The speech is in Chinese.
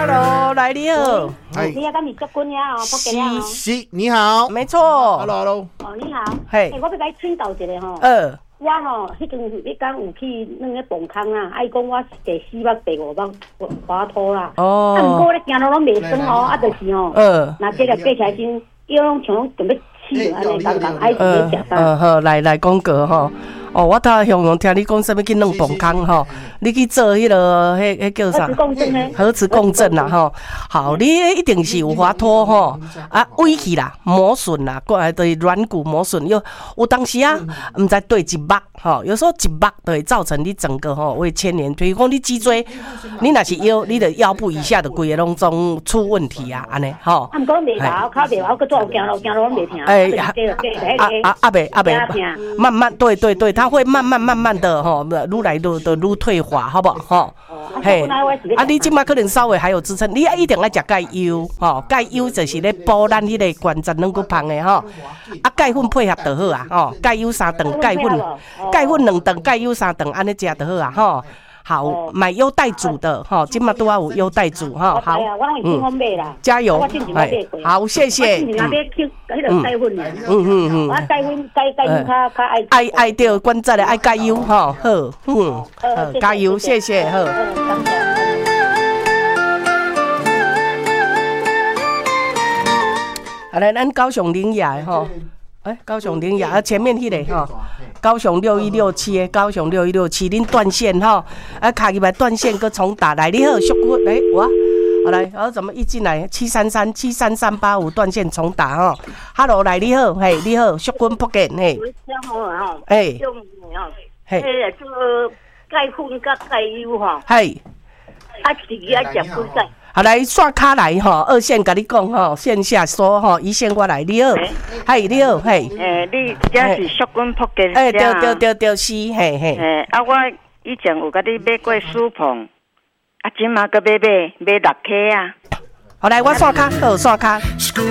Hello， 来你好。 你啊，敢是祝君呀？福建呀？ 是，你好。 没错。 Hello。 哦，你好。 嘿， 我要甲你请教一下吼。我吼，迄阵迄天有去弄个崩坑啊，伊讲我第4目、第5目滑脱啦。哦。啊，毋过咧行路拢袂酸哦，啊，就是吼。那这个过起来先，腰拢像准备起了安尼，刚刚爱是咧食啥？ 好，来讲过吼。哦，我头向听你讲什么去弄崩坑吼，你去做迄个迄叫啥？核磁共振啦吼。好，你一定是有滑脱吼，啊，歪去啦，磨损啦，过来对软骨磨损，有当时啊，唔知对一目吼，有时候一目就会造成你整个吼会牵连，比如讲你脊椎，你若是腰，你的腰部以下的规个拢总出问题啊，安尼吼。 啊，毋过袂老，靠袂老，佮做行路拢袂疼。 袂，慢慢对。它会慢慢的吼，愈来愈退化，好不好？吼，嘿，啊，你即摆可能稍微还有支撑，你一定要食钙优，吼，钙优就是咧补咱迄个关节软骨芳的吼，啊，钙粉配合就好啊，吼，钙优3顿，钙粉2顿，钙优3顿，安尼食就好啊，吼。好，买优待组的哈，今嘛都要有优待组哈。好，加油！好，谢谢。爱掉关节的爱加油哈，好，加油，谢谢，好。好来，咱高雄林雅哈。高雄林雅前面迄个哈，高雄6167的，高雄6167，恁断线哈，卡入来断线，佮重打来，你好，淑君，我，好来，然后怎么一进来73385断线重打哈 ，Hello， 来你好，嘿，你好，淑君福建，嘿，嘿，嘿， 做钙粉甲钙油哈， 嘿， 自己爱食几仔。 好来刷卡来吼，2线甲你讲吼，线下说吼，1线我来，你好，嘿，你好，嘿， 你这是淑君福建， 对，是，嘿， 我以前有甲你买过舒碰，今嘛搁买6K啊， 好来我刷卡，好刷卡。